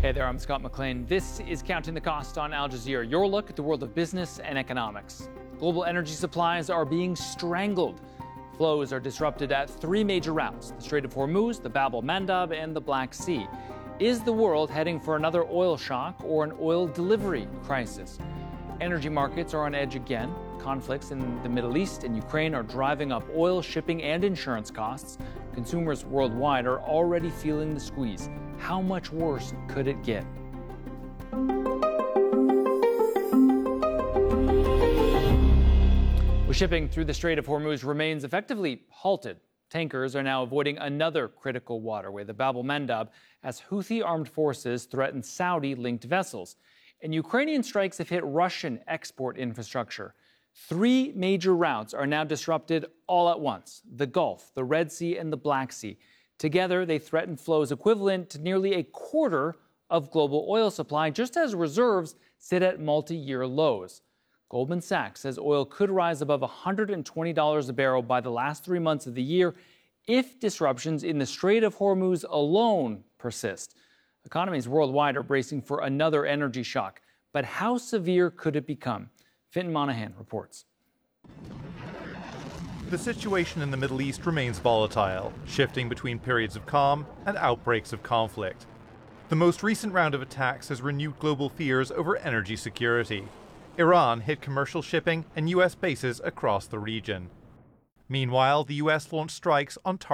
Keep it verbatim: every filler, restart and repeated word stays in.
Hey there, I'm Scott McLean. This is Counting the Cost on Al Jazeera, your look at the world of business and economics. Global energy supplies are being strangled. Flows are disrupted at three major routes: the Strait of Hormuz, the Bab el-Mandab, and the Black Sea. Is the world heading for another oil shock or an oil delivery crisis? Energy markets are on edge again. Conflicts in the Middle East and Ukraine are driving up oil, shipping, and insurance costs. Consumers worldwide are already feeling the squeeze. How much worse could it get? Well, shipping through the Strait of Hormuz remains effectively halted. Tankers are now avoiding another critical waterway, the Bab el-Mandab, as Houthi armed forces threaten Saudi-linked vessels. And Ukrainian strikes have hit Russian export infrastructure. Three major routes are now disrupted all at once: the Gulf, the Red Sea, and the Black Sea. Together, they threaten flows equivalent to nearly a quarter of global oil supply, just as reserves sit at multi-year lows. Goldman Sachs says oil could rise above one hundred twenty dollars a barrel by the last three months of the year if disruptions in the Strait of Hormuz alone persist. Economies worldwide are bracing for another energy shock. But how severe could it become? Fintan Monahan reports. The situation in the Middle East remains volatile, shifting between periods of calm and outbreaks of conflict. The most recent round of attacks has renewed global fears over energy security. Iran hit commercial shipping and U S bases across the region. Meanwhile, the U S launched strikes on targets